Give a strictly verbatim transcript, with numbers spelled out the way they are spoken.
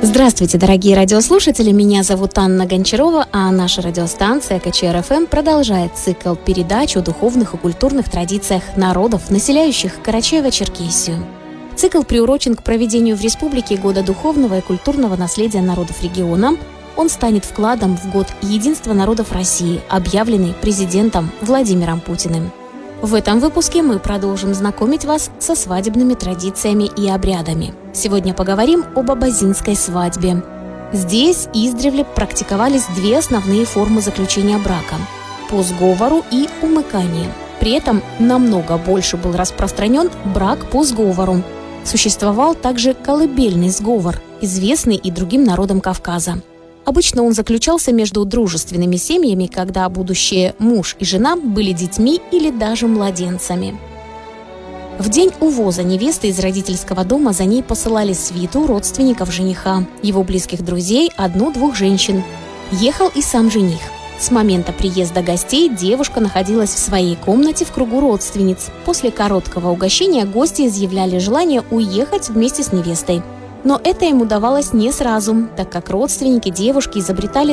Здравствуйте, дорогие радиослушатели, меня зовут Анна Гончарова, а наша радиостанция ка че эр эф эм продолжает цикл передач о духовных и культурных традициях народов, населяющих Карачаево-Черкесию. Цикл приурочен к проведению в республике Года духовного и культурного наследия народов региона. Он станет вкладом в Год единства народов России, объявленный президентом Владимиром Путиным. В этом выпуске мы продолжим знакомить вас со свадебными традициями и обрядами. Сегодня поговорим об абазинской свадьбе. Здесь издревле практиковались две основные формы заключения брака – по сговору и умыканию. При этом намного больше был распространен брак по сговору. Существовал также колыбельный сговор, известный и другим народам Кавказа. Обычно он заключался между дружественными семьями, когда будущие муж и жена были детьми или даже младенцами. В день увоза невесты из родительского дома за ней посылали свиту родственников жениха, его близких друзей, одну-двух женщин. Ехал и сам жених. С момента приезда гостей девушка находилась в своей комнате в кругу родственниц. После короткого угощения гости изъявляли желание уехать вместе с невестой. Но это им удавалось не сразу, так как родственники девушки изобретали